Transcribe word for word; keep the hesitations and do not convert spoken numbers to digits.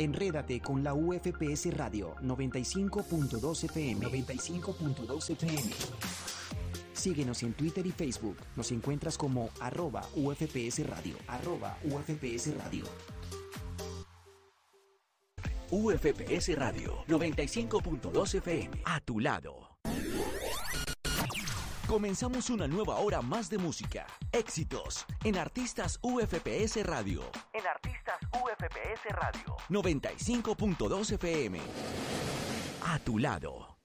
Enrédate con la U F P S Radio noventa y cinco punto dos F M. noventa y cinco punto dos F M. Síguenos en Twitter y Facebook. Nos encuentras como arroba U F P S Radio. Arroba U F P S Radio. U F P S Radio noventa y cinco punto dos F M. A tu lado. Comenzamos una nueva hora más de música, éxitos, en Artistas U F P S Radio. En Artistas U F P S Radio. noventa y cinco punto dos F M. A tu lado.